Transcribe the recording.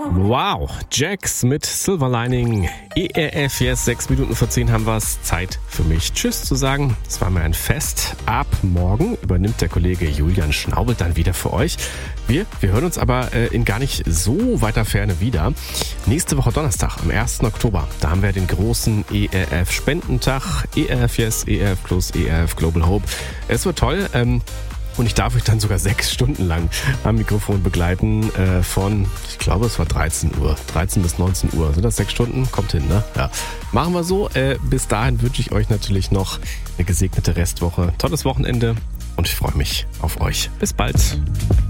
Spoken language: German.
Wow, Jax mit Silver Lining. ERF, yes, 6 Minuten vor 10 haben wir's. Zeit für mich, Tschüss zu sagen. Es war mir ein Fest. Ab morgen übernimmt der Kollege Julian Schnaubel dann wieder für euch. Wir hören uns aber in gar nicht so weiter Ferne wieder. Nächste Woche Donnerstag, am 1. Oktober, da haben wir den großen ERF-Spendentag. ERF, yes, ERF Plus, ERF Global Hope. Es wird toll. Und ich darf euch dann sogar 6 Stunden lang am Mikrofon begleiten von, ich glaube, es war 13 Uhr. 13 bis 19 Uhr. Sind das 6 Stunden? Kommt hin, ne? Ja. Machen wir so. Bis dahin wünsche ich euch natürlich noch eine gesegnete Restwoche. Tolles Wochenende und ich freue mich auf euch. Bis bald.